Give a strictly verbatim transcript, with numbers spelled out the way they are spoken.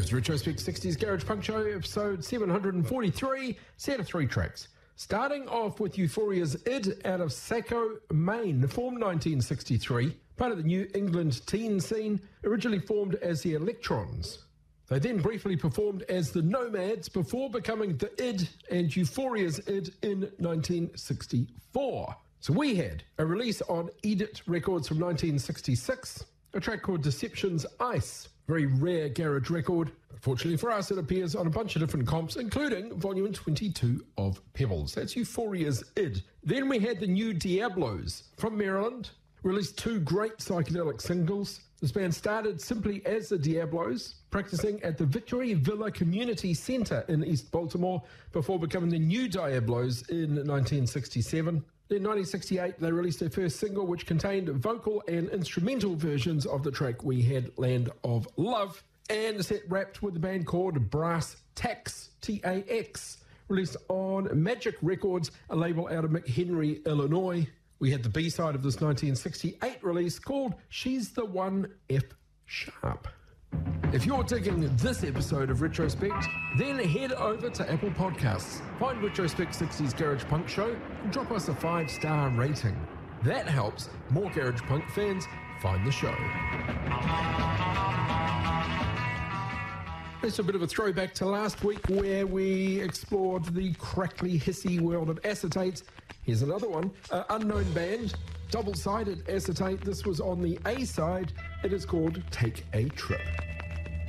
It's Retrospect sixties Garage Punk Show, episode seven forty-three, set of three tracks. Starting off with Euphoria's Id out of Saco, Maine, formed nineteen sixty-three, part of the New England teen scene, originally formed as the Electrons. They then briefly performed as the Nomads before becoming the Id and Euphoria's Id in nineteen sixty-four. So we had a release on Edit Records from nineteen sixty-six, a track called Deception's Ice. Very rare garage record. Fortunately for us, it appears on a bunch of different comps, including volume twenty-two of Pebbles. That's Euphoria's Id. Then we had the New Diablos from Maryland, released two great psychedelic singles. This band started simply as the Diablos, practicing at the Victory Villa Community Center in East Baltimore before becoming the New Diablos in nineteen sixty-seven. In nineteen sixty-eight, they released their first single, which contained vocal and instrumental versions of the track We Had Land of Love. And the set wrapped with a band called Brass Tax, T A X, released on Magic Records, a label out of McHenry, Illinois. We had the B-side of this nineteen sixty-eight release called She's the One F Sharp. If you're digging this episode of Retrospect, then head over to Apple Podcasts, find Retrospect sixties Garage Punk Show, and drop us a five-star rating. That helps more Garage Punk fans find the show. It's a bit of a throwback to last week where we explored the crackly, hissy world of acetates. Here's another one, uh, unknown band, double-sided acetate. This was on the A side. It is called Take a Trip.